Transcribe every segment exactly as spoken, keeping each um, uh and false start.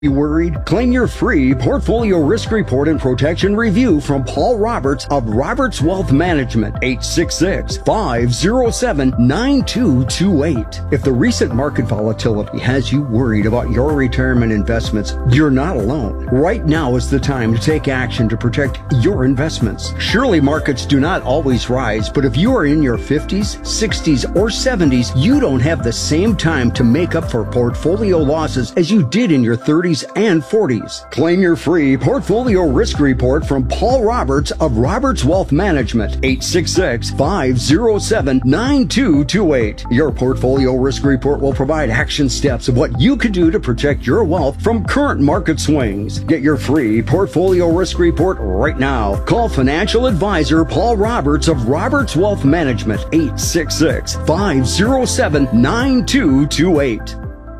You worried? Claim your free portfolio risk report and protection review from Paul Roberts of Roberts Wealth Management, eight six six, five zero seven, nine two two eight. If the recent market volatility has you worried about your retirement investments, you're not alone. Right now is the time to take action to protect your investments. Surely markets do not always rise, but if you are in your fifties, sixties, or seventies, you don't have the same time to make up for portfolio losses as you did in your thirties and forties. Claim your free portfolio risk report from Paul Roberts of Roberts Wealth Management, eight six six, five zero seven, nine two two eight. Your portfolio risk report will provide action steps of what you could do to protect your wealth from current market swings. Get your free portfolio risk report right now. Call financial advisor Paul Roberts of Roberts Wealth Management, eight six six, five zero seven, nine two two eight.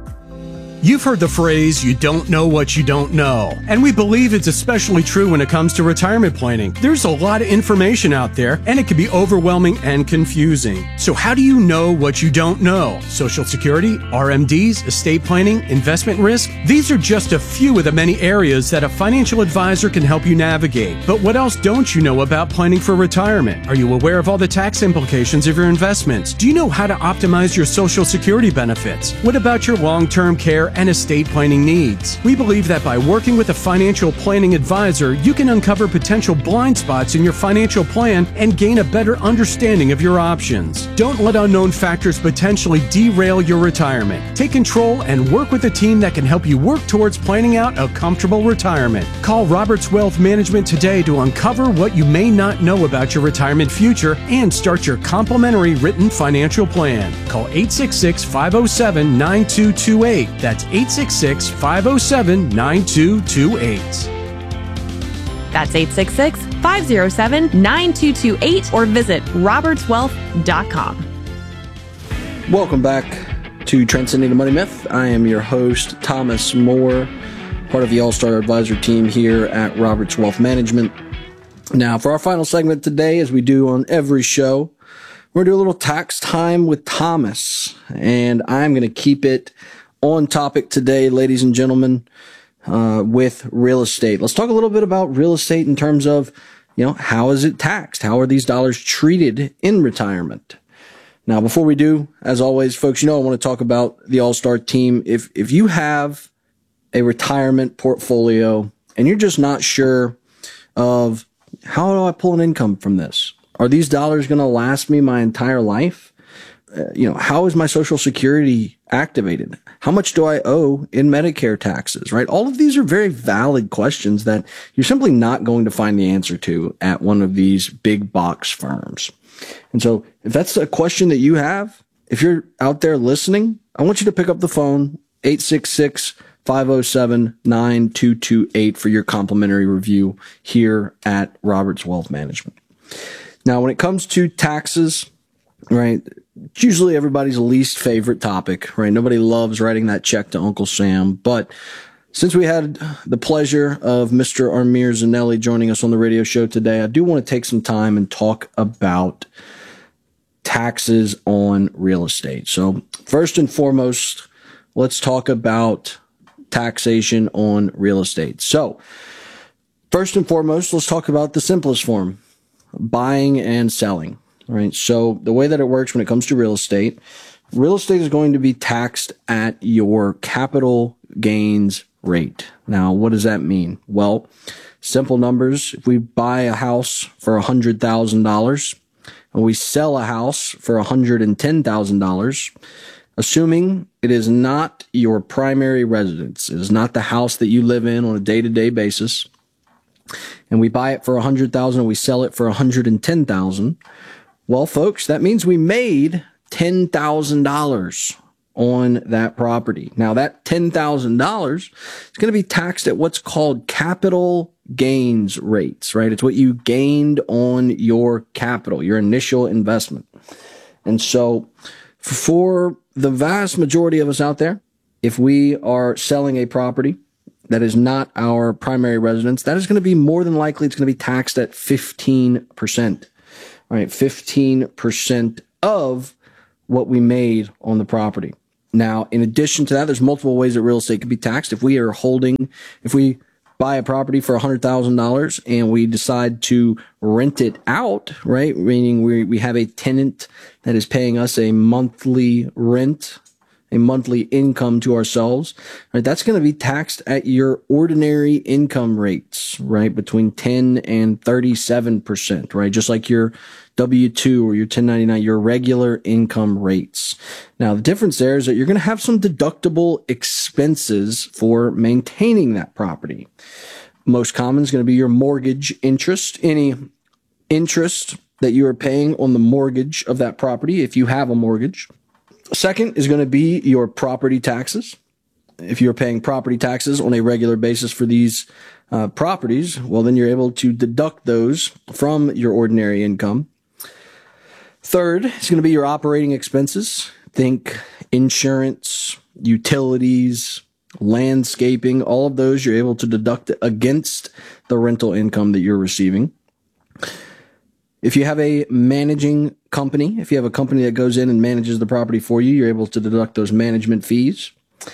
You've heard the phrase, you don't know what you don't know. And we believe it's especially true when it comes to retirement planning. There's a lot of information out there, and it can be overwhelming and confusing. So how do you know what you don't know? Social Security, R M Ds, estate planning, investment risk? These are just a few of the many areas that a financial advisor can help you navigate. But what else don't you know about planning for retirement? Are you aware of all the tax implications of your investments? Do you know how to optimize your Social Security benefits? What about your long-term care and estate planning needs? We believe that by working with a financial planning advisor, you can uncover potential blind spots in your financial plan and gain a better understanding of your options. Don't let unknown factors potentially derail your retirement. Take control and work with a team that can help you work towards planning out a comfortable retirement. Call Roberts Wealth Management today to uncover what you may not know about your retirement future and start your complimentary written financial plan. Call eight six six, five zero seven, nine two two eight. That's eight six six, five zero seven, nine two two eight. That's eight six six, five zero seven, nine two two eight or visit roberts wealth dot com. Welcome back to Transcending the Money Myth. I am your host, Thomas Moore, part of the All-Star Advisor team here at Roberts Wealth Management. Now, for our final segment today, as we do on every show, we're going to do a little tax time with Thomas, and I'm going to keep it on topic today, ladies and gentlemen, uh, with real estate. Let's talk a little bit about real estate in terms of, you know, how is it taxed? How are these dollars treated in retirement? Now, before we do, as always, folks, you know, I want to talk about the All-Star team. If, if you have a retirement portfolio and you're just not sure of how do I pull an income from this? Are these dollars going to last me my entire life? Uh, you know, how is my Social Security activated? How much do I owe in Medicare taxes, right? All of these are very valid questions that you're simply not going to find the answer to at one of these big box firms. And so if that's a question that you have, if you're out there listening, I want you to pick up the phone, eight six six, five zero seven, nine two two eight for your complimentary review here at Roberts Wealth Management. Now, when it comes to taxes, right, it's usually everybody's least favorite topic, right? Nobody loves writing that check to Uncle Sam. But since we had the pleasure of Mister Amir Zanelli joining us on the radio show today, I do want to take some time and talk about taxes on real estate. So first and foremost, let's talk about taxation on real estate. So first and foremost, let's talk about the simplest form, buying and selling. Right. So the way that it works when it comes to real estate, real estate is going to be taxed at your capital gains rate. Now, what does that mean? Well, simple numbers. If we buy a house for one hundred thousand dollars and we sell a house for one hundred ten thousand dollars, assuming it is not your primary residence, it is not the house that you live in on a day-to-day basis, and we buy it for one hundred thousand dollars and we sell it for one hundred ten thousand dollars, well, folks, that means we made ten thousand dollars on that property. Now, that ten thousand dollars is going to be taxed at what's called capital gains rates, right? It's what you gained on your capital, your initial investment. And so for the vast majority of us out there, if we are selling a property that is not our primary residence, that is going to be more than likely, it's going to be taxed at fifteen percent. All right, fifteen percent of what we made on the property. Now, in addition to that, there's multiple ways that real estate can be taxed. If we are holding, if we buy a property for one hundred thousand dollars and we decide to rent it out, right? Meaning we we have a tenant that is paying us a monthly rent, a monthly income to ourselves, right? That's going to be taxed at your ordinary income rates, right? Between ten and thirty-seven percent, right? Just like your W two or your ten ninety-nine, your regular income rates. Now, the difference there is that you're going to have some deductible expenses for maintaining that property. Most common is going to be your mortgage interest, any interest that you are paying on the mortgage of that property if you have a mortgage. Second is going to be your property taxes. If you're paying property taxes on a regular basis for these uh, properties, well, then you're able to deduct those from your ordinary income. Third is going to be your operating expenses. Think insurance, utilities, landscaping, all of those you're able to deduct against the rental income that you're receiving. If you have a managing company, if you have a company that goes in and manages the property for you, you're able to deduct those management fees.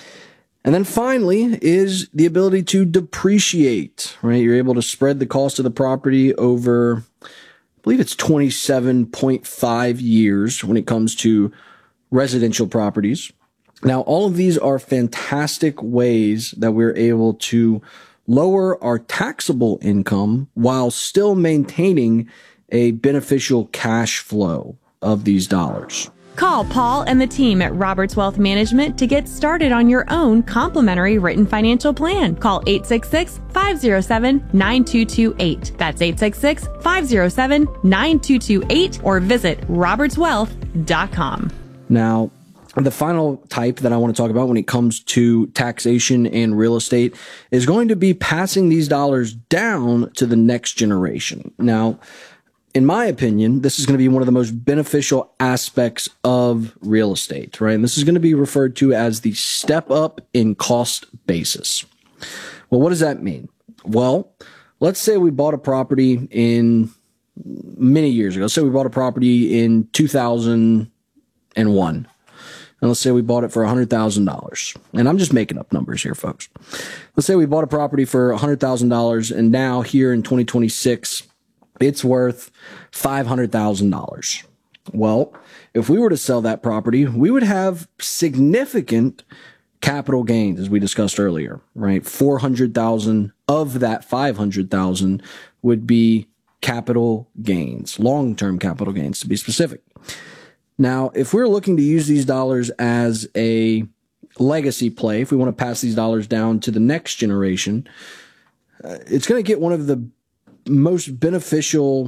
And then finally is the ability to depreciate, right? You're able to spread the cost of the property over, I believe it's twenty-seven point five years when it comes to residential properties. Now, all of these are fantastic ways that we're able to lower our taxable income while still maintaining a beneficial cash flow of these dollars. Call Paul and the team at Roberts Wealth Management to get started on your own complimentary written financial plan. Call eight six six, five oh seven, nine two two eight. That's eight six six, five oh seven, nine two two eight or visit roberts wealth dot com. Now, the final type that I want to talk about when it comes to taxation and real estate is going to be passing these dollars down to the next generation. Now, in my opinion, this is going to be one of the most beneficial aspects of real estate, right? And this is going to be referred to as the step up in cost basis. Well, what does that mean? Well, let's say we bought a property in many years ago. Let's say we bought a property in two thousand one. And let's say we bought it for one hundred thousand dollars. And I'm just making up numbers here, folks. Let's say we bought a property for one hundred thousand dollars, and now here in twenty twenty-six, it's worth five hundred thousand dollars. Well, if we were to sell that property, we would have significant capital gains, as we discussed earlier, right? four hundred thousand of that five hundred thousand would be capital gains, long-term capital gains to be specific. Now, if we're looking to use these dollars as a legacy play, if we want to pass these dollars down to the next generation, uh, it's going to get one of the most beneficial,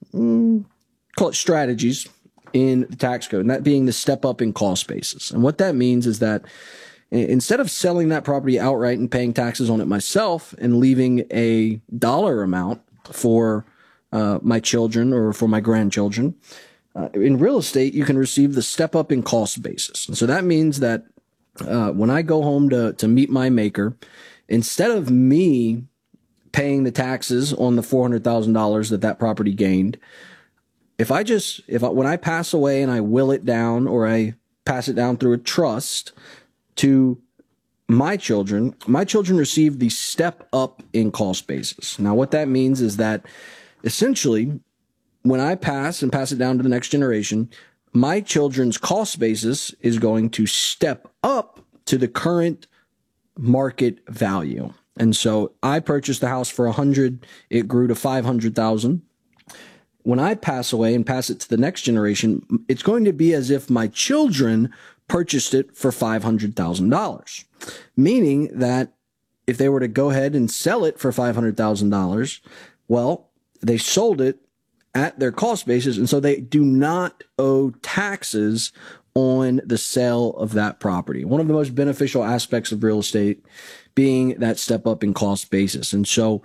mm, call it strategies in the tax code, and that being the step up in cost basis. And what that means is that instead of selling that property outright and paying taxes on it myself and leaving a dollar amount for uh, my children or for my grandchildren, Uh, in real estate, you can receive the step up in cost basis. And so that means that uh, when I go home to, to meet my maker, instead of me paying the taxes on the four hundred thousand dollars that that property gained, if I just, if I, when I pass away and I will it down or I pass it down through a trust to my children, my children receive the step up in cost basis. Now, what that means is that essentially, when I pass and pass it down to the next generation, my children's cost basis is going to step up to the current market value. And so I purchased the house for one hundred, it grew to five hundred thousand. When I pass away and pass it to the next generation, it's going to be as if my children purchased it for five hundred thousand dollars, meaning that if they were to go ahead and sell it for five hundred thousand dollars, well, they sold it at their cost basis, and so they do not owe taxes on the sale of that property. One of the most beneficial aspects of real estate being that step up in cost basis. And so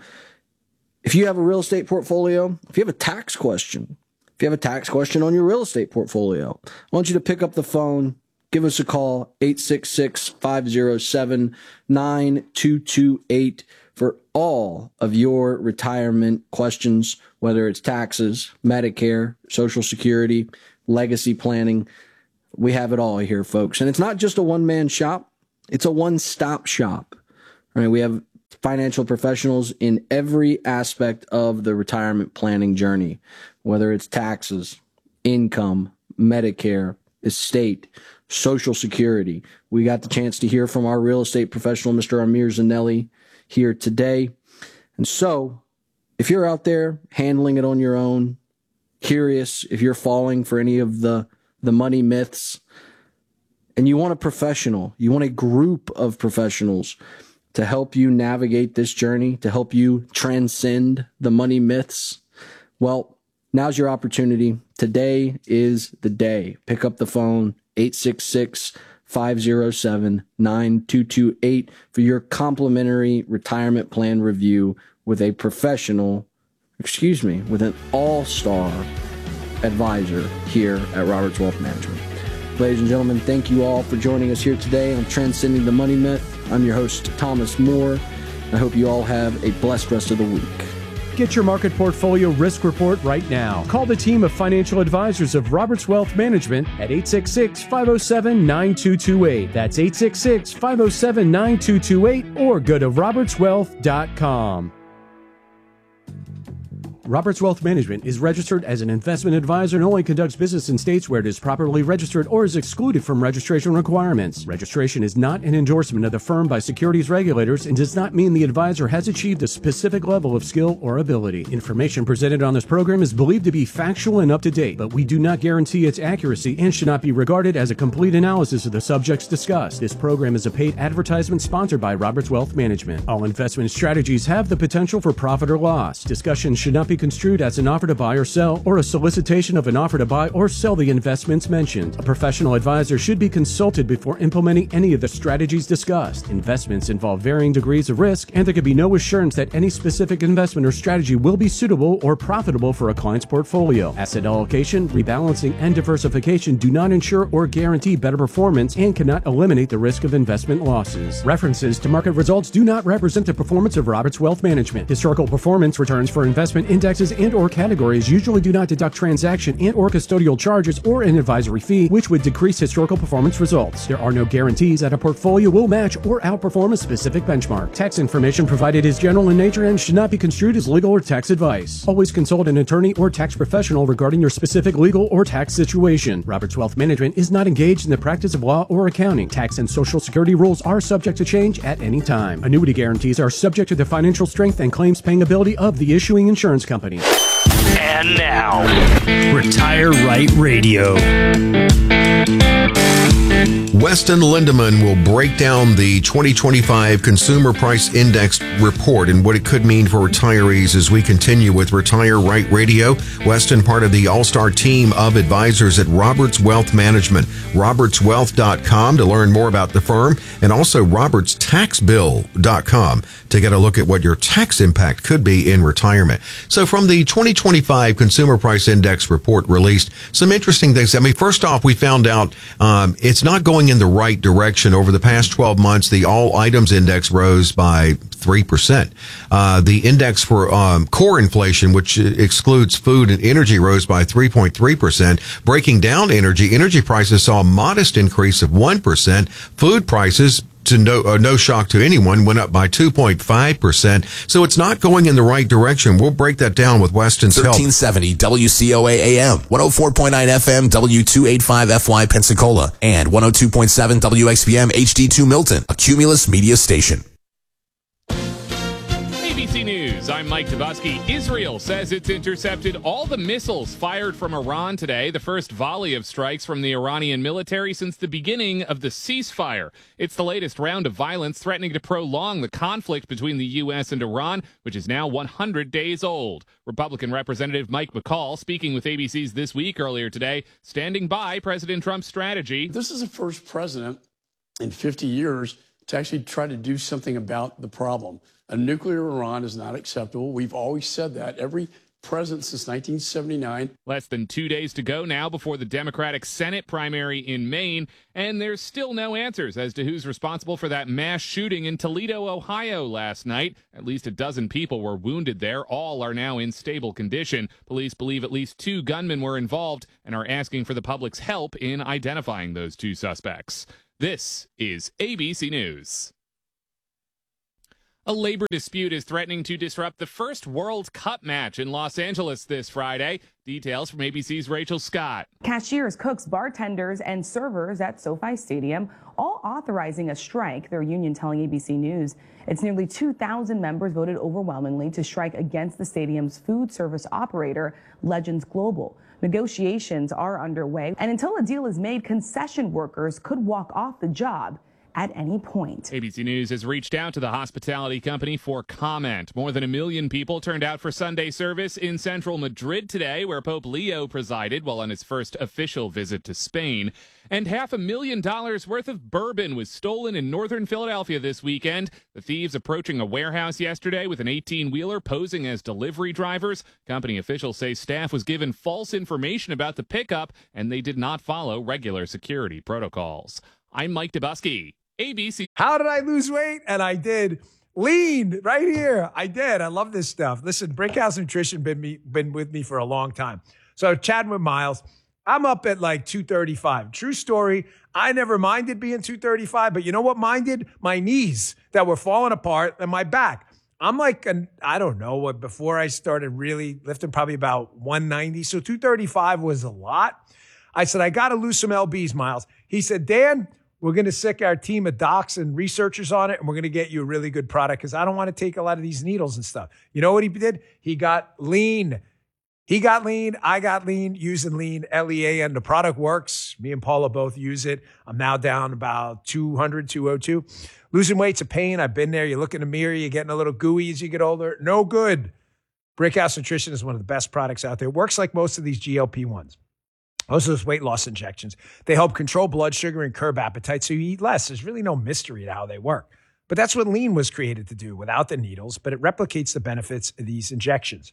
if you have a real estate portfolio, if you have a tax question, if you have a tax question on your real estate portfolio, I want you to pick up the phone, give us a call, eight six six, five oh seven, nine two two eight for all of your retirement questions, whether it's taxes, Medicare, Social Security, legacy planning. We have it all here, folks. And it's not just a one-man shop. It's a one-stop shop. All right, we have financial professionals in every aspect of the retirement planning journey, whether it's taxes, income, Medicare, estate, Social Security. We got the chance to hear from our real estate professional, Mister Amir Zanelli, here today. And so, if you're out there handling it on your own, curious if you're falling for any of the, the money myths, and you want a professional, you want a group of professionals to help you navigate this journey, to help you transcend the money myths, well, now's your opportunity. Today is the day. Pick up the phone, eight six six, five oh seven, nine two two eight for your complimentary retirement plan review with a professional, excuse me, with an all-star advisor here at Roberts Wealth Management. Ladies and gentlemen, thank you all for joining us here today on Transcending the Money Myth. I'm your host, Thomas Moore. I hope you all have a blessed rest of the week. Get your market portfolio risk report right now. Call the team of financial advisors of Roberts Wealth Management at eight six six, five oh seven, nine two two eight. That's eight six six, five oh seven, nine two two eight, or go to roberts wealth dot com. Roberts Wealth Management is registered as an investment advisor and only conducts business in states where it is properly registered or is excluded from registration requirements. Registration is not an endorsement of the firm by securities regulators and does not mean the advisor has achieved a specific level of skill or ability. Information presented on this program is believed to be factual and up to date, but we do not guarantee its accuracy and should not be regarded as a complete analysis of the subjects discussed. This program is a paid advertisement sponsored by Roberts Wealth Management. All investment strategies have the potential for profit or loss. Discussion should not be construed as an offer to buy or sell or a solicitation of an offer to buy or sell the investments mentioned. A professional advisor should be consulted before implementing any of the strategies discussed. Investments involve varying degrees of risk, and there can be no assurance that any specific investment or strategy will be suitable or profitable for a client's portfolio. Asset allocation, rebalancing, and diversification do not ensure or guarantee better performance and cannot eliminate the risk of investment losses. References to market results do not represent the performance of Roberts Wealth Management. Historical performance returns for investment indexes and or categories usually do not deduct transaction and or custodial charges or an advisory fee, which would decrease historical performance results. There are no guarantees that a portfolio will match or outperform a specific benchmark. Tax information provided is general in nature and should not be construed as legal or tax advice. Always consult an attorney or tax professional regarding your specific legal or tax situation. Roberts Wealth Management is not engaged in the practice of law or accounting. Tax and Social Security rules are subject to change at any time. Annuity guarantees are subject to the financial strength and claims paying ability of the issuing insurance company. And now, Retire Right Radio. Weston Lindeman will break down the twenty twenty-five Consumer Price Index report and what it could mean for retirees as we continue with Retire Right Radio. Weston, part of the all-star team of advisors at Roberts Wealth Management. roberts wealth dot com to learn more about the firm, and also roberts tax bill dot com to get a look at what your tax impact could be in retirement. So from the twenty twenty-five Consumer Price Index report released, some interesting things. I mean, first off, we found out um, it's not going in the right direction. Over the past twelve months, the all items index rose by three percent. Uh, the index for um, core inflation, which excludes food and energy, rose by three point three percent. Breaking down energy, energy prices saw a modest increase of one percent. Food prices, to no, uh, no shock to anyone, went up by two point five percent. So it's not going in the right direction. We'll break that down with Weston's help. thirteen seventy W C O A A M, one oh four point nine F M, W two eighty-five F Y Pensacola, and one oh two point seven W X P M H D two Milton, a Cumulus media station. A B C News, I'm Mike Tabusky. Israel says it's intercepted all the missiles fired from Iran today, the first volley of strikes from the Iranian military since the beginning of the ceasefire. It's the latest round of violence threatening to prolong the conflict between the U S and Iran, which is now one hundred days old. Republican Representative Mike McCall, speaking with A B C's This Week earlier today, standing by President Trump's strategy. This is the first president in fifty years to actually try to do something about the problem. A nuclear Iran is not acceptable. We've always said that. Every president since nineteen seventy-nine. Less than two days to go now before the Democratic Senate primary in Maine, and there's still no answers as to who's responsible for that mass shooting in Toledo, Ohio last night. At least a dozen people were wounded there. All are now in stable condition. Police believe at least two gunmen were involved and are asking for the public's help in identifying those two suspects. This is A B C News. A labor dispute is threatening to disrupt the first World Cup match in Los Angeles this Friday. Details from A B C's Rachel Scott. Cashiers, cooks, bartenders, and servers at SoFi Stadium all authorizing a strike, their union telling A B C News. It's nearly two thousand members voted overwhelmingly to strike against the stadium's food service operator, Legends Global. Negotiations are underway, and until a deal is made, concession workers could walk off the job at any point. A B C News has reached out to the hospitality company for comment. More than a million people turned out for Sunday service in central Madrid today, where Pope Leo presided while on his first official visit to Spain. And half a million dollars worth of bourbon was stolen in northern Philadelphia this weekend. The thieves approaching a warehouse yesterday with an eighteen-wheeler posing as delivery drivers. Company officials say staff was given false information about the pickup, and they did not follow regular security protocols. I'm Mike Dubusky. A B C. How did I lose weight? And I did. Lean right here. I did. I love this stuff. Listen, Brickhouse Nutrition been me been with me for a long time. So chatting with Miles, I'm up at like two thirty-five. True story. I never minded being two thirty-five, but you know what minded? My knees that were falling apart and my back. I'm like, an, I don't know what, before I started really lifting, probably about one ninety. So two thirty-five was a lot. I said, I got to lose some L Bs, Miles. He said, Dan, we're going to sick our team of docs and researchers on it, and we're going to get you a really good product because I don't want to take a lot of these needles and stuff. You know what he did? He got lean. He got lean. I got lean using lean, L E A N. The product works. Me and Paula both use it. I'm now down about two hundred, two oh two. Losing weight's a pain. I've been there. You look in the mirror, you're getting a little gooey as you get older. No good. Brickhouse Nutrition is one of the best products out there. It works like most of these G L P ones. Most of those weight loss injections. They help control blood sugar and curb appetite so you eat less. There's really no mystery to how they work. But that's what lean was created to do without the needles, but it replicates the benefits of these injections.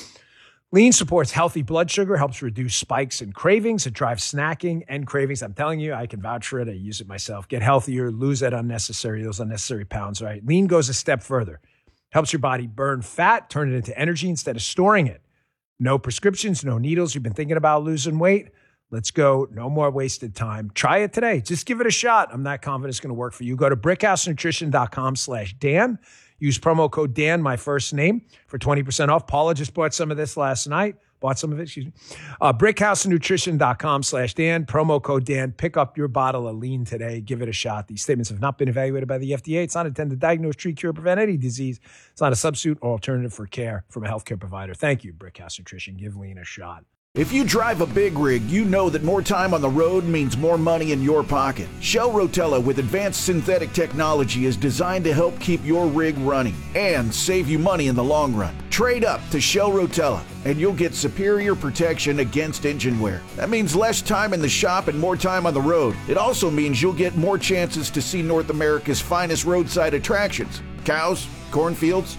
Lean supports healthy blood sugar, helps reduce spikes and cravings. It drives snacking and cravings. I'm telling you, I can vouch for it. I use it myself. Get healthier, lose that unnecessary, those unnecessary pounds, right? Lean goes a step further. Helps your body burn fat, turn it into energy instead of storing it. No prescriptions, no needles. You've been thinking about losing weight? Let's go. No more wasted time. Try it today. Just give it a shot. I'm not confident it's going to work for you. Go to brickhousenutrition.com slash Dan. Use promo code Dan, my first name, for twenty percent off. Paula just bought some of this last night. Bought some of it, excuse me. Uh, brickhousenutrition.com slash Dan. Promo code Dan. Pick up your bottle of lean today. Give it a shot. These statements have not been evaluated by the F D A. It's not intended to diagnose, treat, cure, prevent any disease. It's not a substitute or alternative for care from a healthcare provider. Thank you, Brickhouse Nutrition. Give lean a shot. If you drive a big rig, you know that more time on the road means more money in your pocket. Shell Rotella with advanced synthetic technology is designed to help keep your rig running and save you money in the long run. Trade up to Shell Rotella and you'll get superior protection against engine wear. That means less time in the shop and more time on the road. It also means you'll get more chances to see North America's finest roadside attractions. Cows, cornfields,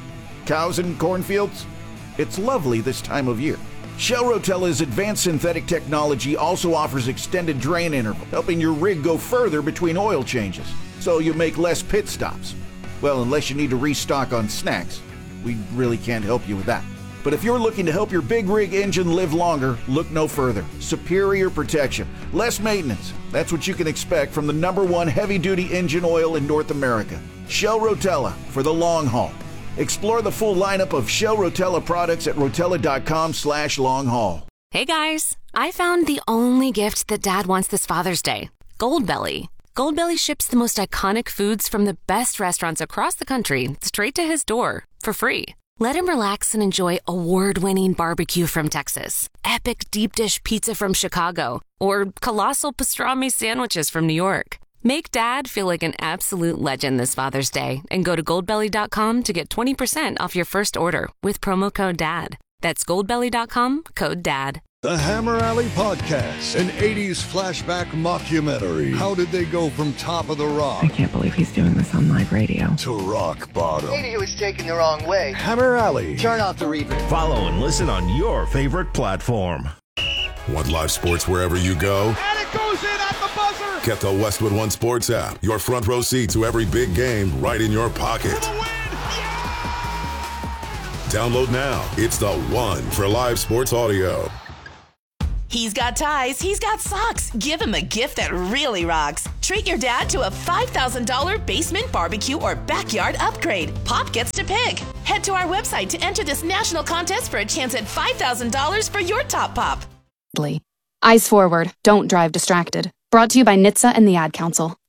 cows and cornfields. It's lovely this time of year. Shell Rotella's advanced synthetic technology also offers extended drain interval, helping your rig go further between oil changes, so you make less pit stops. Well, unless you need to restock on snacks. We really can't help you with that. But if you're looking to help your big rig engine live longer, look no further. Superior protection, less maintenance. That's what you can expect from the number one heavy-duty engine oil in North America. Shell Rotella for the long haul. Explore the full lineup of Shell Rotella products at rotella.com slash long haul. Hey guys, I found the only gift that Dad wants this Father's Day. Goldbelly. Goldbelly ships the most iconic foods from the best restaurants across the country straight to his door for free. Let him relax and enjoy award-winning barbecue from Texas, epic deep dish pizza from Chicago, or colossal pastrami sandwiches from New York. Make Dad feel like an absolute legend this Father's Day and go to goldbelly dot com to get twenty percent off your first order with promo code DAD. That's goldbelly dot com, code DAD. The Hammer Alley Podcast, an eighties flashback mockumentary. How did they go from top of the rock? I can't believe he's doing this on live radio. To rock bottom. Maybe he was taken the wrong way. Hammer Alley. Turn off the reverb. Follow and listen on your favorite platform. Want live sports wherever you go? And it goes in at the buzzer! Get the Westwood One Sports app. Your front row seat to every big game right in your pocket. Download now. It's the one for live sports audio. He's got ties, he's got socks. Give him a gift that really rocks. Treat your dad to a five thousand dollars basement barbecue or backyard upgrade. Pop gets to pick. Head to our website to enter this national contest for a chance at five thousand dollars for your top pop. Eyes forward, don't drive distracted. Brought to you by N H T S A and the Ad Council.